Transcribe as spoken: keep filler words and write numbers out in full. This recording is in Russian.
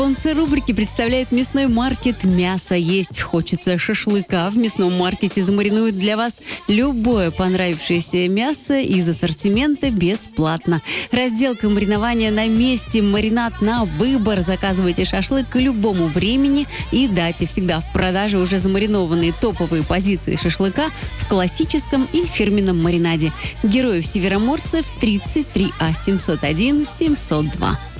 Спонсор рубрики представляет мясной маркет «Мясо есть». Хочется шашлыка. В мясном маркете замаринуют для вас любое понравившееся мясо из ассортимента бесплатно. Разделка маринования на месте, маринад на выбор. Заказывайте шашлык к любому времени и дате. Всегда в продаже уже замаринованные топовые позиции шашлыка в классическом и фирменном маринаде. Героев Североморцев тридцать три А семьсот один семьсот два.